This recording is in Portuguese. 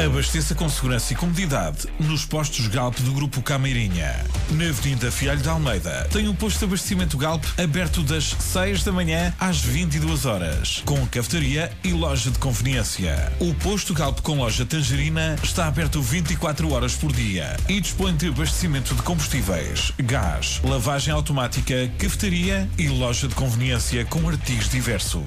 Abasteça com segurança e comodidade nos postos Galp do Grupo Cameirinha. Na Avenida Fialho de Almeida tem um posto de abastecimento Galp aberto das 6 da manhã às 22 horas, com cafetaria e loja de conveniência. O posto Galp com loja Tangerina está aberto 24 horas por dia e dispõe de abastecimento de combustíveis, gás, lavagem automática, cafetaria e loja de conveniência com artigos diversos.